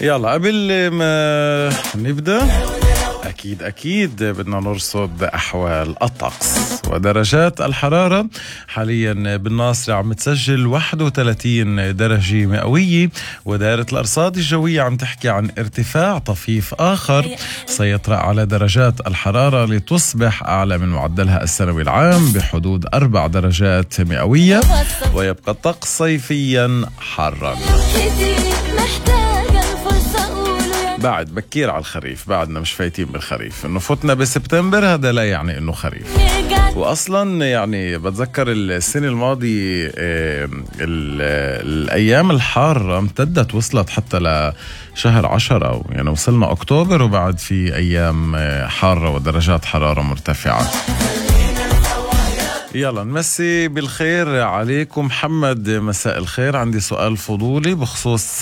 يلا قبل ما نبدأ أكيد بدنا نرصد أحوال الطقس ودرجات الحرارة. حاليا بالناصرة عم تسجل 31 درجة مئوية، ودائرة الأرصاد الجوية عم تحكي عن ارتفاع طفيف آخر سيطرأ على درجات الحرارة لتصبح أعلى من معدلها السنوي العام بحدود 4 درجات مئوية، ويبقى الطقس صيفيا حارا. بعد بكير على الخريف، بعدنا مش فايتين بالخريف. انه فتنا بسبتمبر هذا لا يعني انه خريف. واصلا يعني بتذكر السنة الماضية الايام الحارة امتدت، وصلت حتى لشهر 10، يعني وصلنا اكتوبر وبعد في ايام حارة ودرجات حرارة مرتفعة. يلا نمسي بالخير عليكم. محمد مساء الخير، عندي سؤال فضولي بخصوص